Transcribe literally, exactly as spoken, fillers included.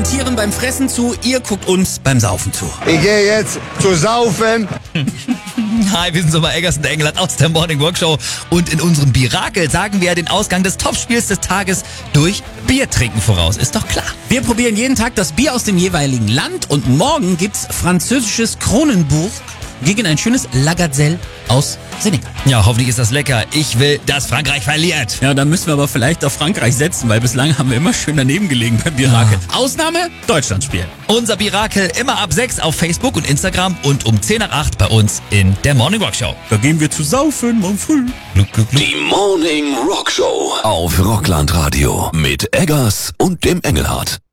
garantieren beim Fressen zu, ihr guckt uns beim Saufen zu. Ich gehe jetzt zu saufen. Hi, wir sind Sommer Eggersen England aus der Morning Rock Show und in unserem Birakel sagen wir den Ausgang des Topspiels des Tages durch Biertrinken voraus. Ist doch klar. Wir probieren jeden Tag das Bier aus dem jeweiligen Land und morgen gibt's französisches Kronenburg gegen ein schönes Lagazelle aus Senegal. Ja, hoffentlich ist das lecker. Ich will, dass Frankreich verliert. Ja, dann müssen wir aber vielleicht auf Frankreich setzen, weil bislang haben wir immer schön daneben gelegen beim Birakel. Ja. Ausnahme, Deutschland spielen. Unser Birakel immer ab sechs auf Facebook und Instagram und um zehn nach acht bei uns in der Morning Rock Show. Da gehen wir zu saufen morgen früh. Gluck, gluck, gluck. Die Morning Rock Show auf Rockland Radio mit Eggers und dem Engelhardt.